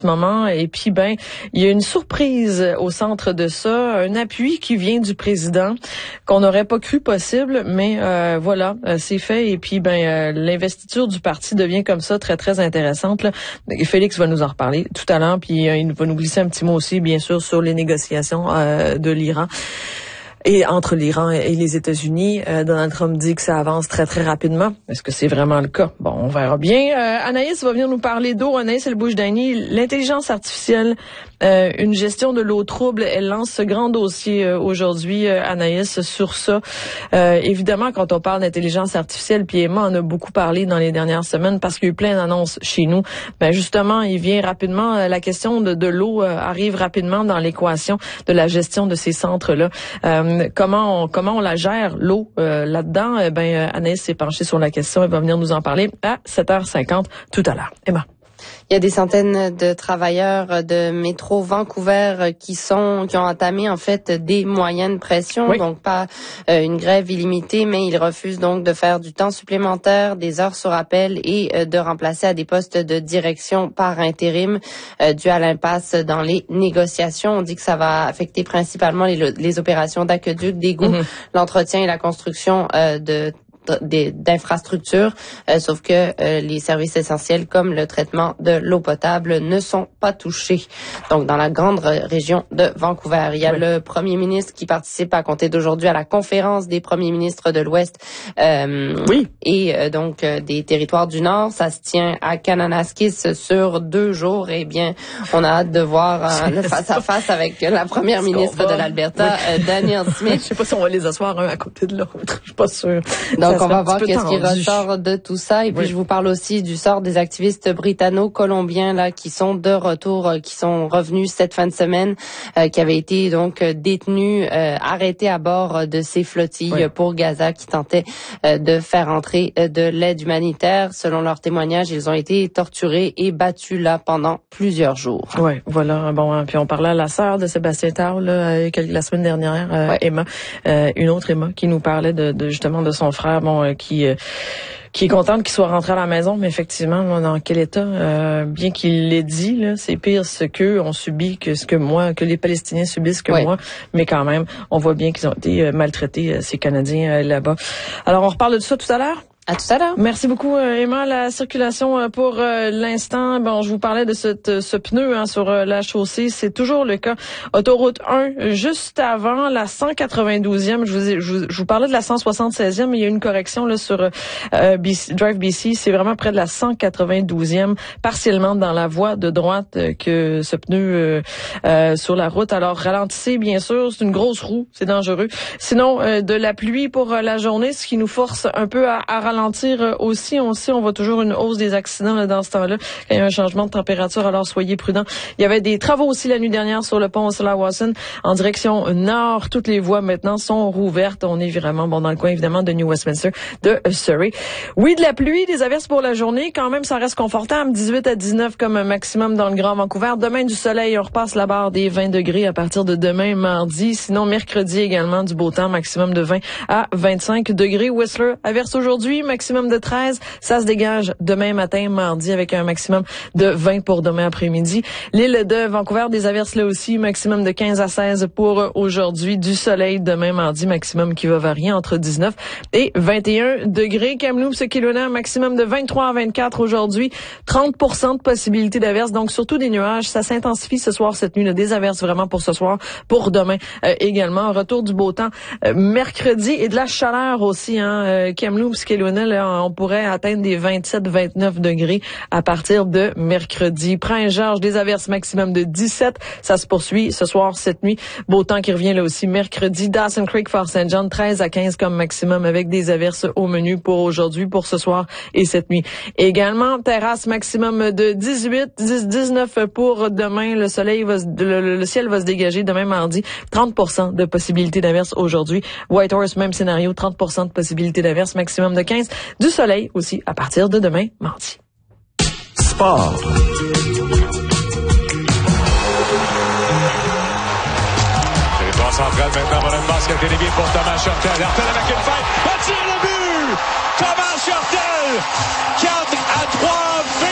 moment. Et puis, il y a une surprise au centre de ça, un appui qui vient du président qu'on n'aurait pas cru possible, mais voilà, c'est fait. Et puis, l'investiture du parti devient comme ça très, très intéressante, là. Félix va nous en reparler tout à l'heure, puis il va nous glisser un petit mot aussi, bien sûr, sur les négociations de l'Iran. Et entre l'Iran et les États-Unis, Donald Trump dit que ça avance très, très rapidement. Est-ce que c'est vraiment le cas? Bon, on verra bien. Anaïs va venir nous parler d'eau. Anaïs El-Boujdaini, l'intelligence artificielle, une gestion de l'eau trouble. Elle lance ce grand dossier aujourd'hui, Anaïs, sur ça. Évidemment, quand on parle d'intelligence artificielle, puis Emma en a beaucoup parlé dans les dernières semaines parce qu'il y a eu plein d'annonces chez nous. Justement, il vient rapidement, la question de l'eau arrive rapidement dans l'équation de la gestion de ces centres-là. Comment on la gère, l'eau, là-dedans? Anaïs s'est penchée sur la question. Elle va venir nous en parler à 7h50 tout à l'heure. Emma. Il y a des centaines de travailleurs de Métro Vancouver qui ont entamé en fait des moyennes pressions, oui. Donc pas une grève illimitée, mais ils refusent donc de faire du temps supplémentaire, des heures sur appel et de remplacer à des postes de direction par intérim dû à l'impasse dans les négociations. On dit que ça va affecter principalement les opérations d'aqueduc, d'égouts, l'entretien et la construction d'infrastructures, sauf que les services essentiels comme le traitement de l'eau potable ne sont pas touchés. Donc, dans la grande région de Vancouver, il y a le premier ministre qui participe à compter d'aujourd'hui à la conférence des premiers ministres de l'Ouest et donc des territoires du Nord. Ça se tient à Kananaskis sur 2 jours. Eh bien, on a hâte de voir le face-à-face avec la première ministre de l'Alberta, Danielle Smith. Je sais pas si on va les asseoir un à côté de l'autre. Je suis pas sûre. Donc, on va voir qu'est-ce qui ressort de tout ça. Et puis, je vous parle aussi du sort des activistes britanno-colombiens là qui sont de retour, qui sont revenus cette fin de semaine, qui avaient été donc détenus, arrêtés à bord de ces flottilles pour Gaza qui tentaient de faire entrer de l'aide humanitaire. Selon leurs témoignages, ils ont été torturés et battus là pendant plusieurs jours. Ouais, voilà. Bon, puis on parlait à la sœur de Sébastien Tao la semaine dernière, Emma, une autre Emma, qui nous parlait de justement de son frère. Qui est contente qu'il soit rentré à la maison, mais effectivement, dans quel état, bien qu'il l'ait dit, là, c'est pire ce qu'eux ont subi que que les Palestiniens subissent que moi, mais quand même, on voit bien qu'ils ont été maltraités, ces Canadiens là-bas. Alors, on reparle de ça tout à l'heure? À tout à l'heure. Merci beaucoup, Emma. La circulation pour l'instant, je vous parlais de ce pneu sur la chaussée. C'est toujours le cas. Autoroute 1, juste avant la 192e. Je vous parlais de la 176e, mais il y a une correction là sur Drive BC. C'est vraiment près de la 192e, partiellement dans la voie de droite que ce pneu sur la route. Alors, ralentissez, bien sûr. C'est une grosse roue. C'est dangereux. Sinon, de la pluie pour la journée, ce qui nous force un peu à ralentir aussi. On voit toujours une hausse des accidents là, dans ce temps-là, quand il y a un changement de température, alors soyez prudents. Il y avait des travaux aussi la nuit dernière sur le pont Slawson en direction nord. Toutes les voies maintenant sont rouvertes. On est vraiment dans le coin, évidemment, de New Westminster, de Surrey. Oui, de la pluie, des averses pour la journée. Quand même, ça reste confortable. 18 à 19 comme maximum dans le Grand Vancouver. Demain, du soleil. On repasse la barre des 20 degrés à partir de demain, mardi. Sinon, mercredi également, du beau temps, maximum de 20 à 25 degrés. Whistler, averse aujourd'hui, maximum de 13. Ça se dégage demain matin, mardi, avec un maximum de 20 pour demain après-midi. L'île de Vancouver, des averses là aussi, maximum de 15 à 16 pour aujourd'hui. Du soleil demain, mardi, maximum qui va varier entre 19 et 21 degrés. Kamloops, Kelowna, maximum de 23 à 24 aujourd'hui. 30% de possibilité d'averses, donc surtout des nuages. Ça s'intensifie ce soir, cette nuit, là, des averses vraiment pour ce soir, pour demain également. Retour du beau temps mercredi et de la chaleur aussi. Kamloops, Kelowna, là, on pourrait atteindre des 27-29 degrés à partir de mercredi. Prince-Georges, des averses maximum de 17. Ça se poursuit ce soir, cette nuit. Beau temps qui revient là aussi mercredi. Dawson Creek, Fort St. John, 13 à 15 comme maximum avec des averses au menu pour aujourd'hui, pour ce soir et cette nuit. Également, terrasse maximum de 19 pour demain. Le soleil le ciel va se dégager demain mardi. 30% de possibilité d'averse aujourd'hui. Whitehorse, même scénario, 30% de possibilité d'averse, maximum de 15. Du soleil aussi à partir de demain mardi. Sport. Territoire central maintenant, Modern Basket délégué pour Thomas Churchill. Hertel avec une feinte. Tire le but! Thomas Churchill! 4 à 3,